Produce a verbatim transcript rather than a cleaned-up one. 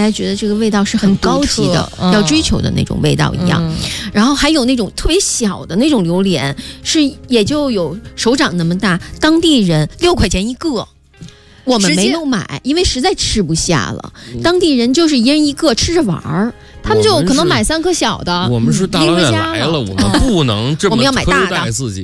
来觉得这个味道是很高级的， 嗯、 要追求的那种味道一样。嗯、然后还有那种特别小的那种榴莲，是也就有手掌那么大，当地人六块钱一个。我们没有买，因为实在吃不下了。当地人就是一人一个吃着玩儿， 他们就可能买三颗小的。 我们是大老远来了，我们不能这么推戴自己。